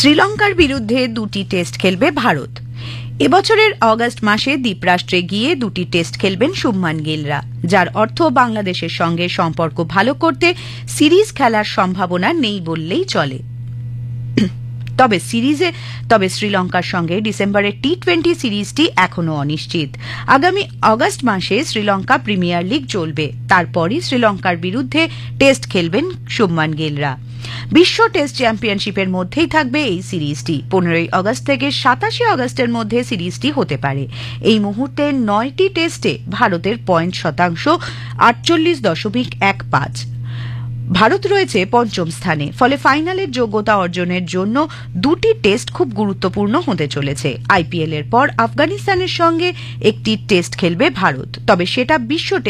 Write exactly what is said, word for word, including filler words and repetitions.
শ্রীলঙ্কার বিরুদ্ধে দুটি টেস্ট খেলবে ভারত। এবছরের অগাস্ট মাসে দ্বীপরাষ্ট্রে গিয়ে দুটি টেস্ট খেলবেন শুভমান গিলরা, যার অর্থ বাংলাদেশের সঙ্গে সম্পর্ক ভালো করতে সিরিজ খেলার সম্ভাবনা নেই বললেই চলে। তবে সিরিজে তবে শ্রীলঙ্কার সঙ্গে ডিসেম্বরের টি টোয়েন্টি সিরিজটি এখনও অনিশ্চিত। আগামী অগাস্ট মাসে শ্রীলঙ্কা প্রিমিয়ার লিগ চলবে, তারপরই শ্রীলঙ্কার বিরুদ্ধে টেস্ট খেলবেন শুভমান গিলরা। বিশ্ব টেস্ট চ্যাম্পিয়নশিপের মধ্যেই থাকবে এই সিরিজটি। পনেরোই আগস্ট থেকে সাতাশে আগস্টের মধ্যে সিরিজটি হতে পারে। এই মুহূর্তে নয়টি টেস্টে ভারতের পয়েন্ট শতাংশ আটচল্লিশ দশমিক এক পাঁচ। ভারত রয়েছে পঞ্চম স্থানে, ফলে ফাইনালের যোগ্যতা অর্জনের জন্য দুটি টেস্ট খুব গুরুত্বপূর্ণ হতে চলেছে। আইপিএল এর পর আফগানিস্তানের সঙ্গে একটি টেস্ট খেলবে ভারত, তবে সেটা বিশ্ব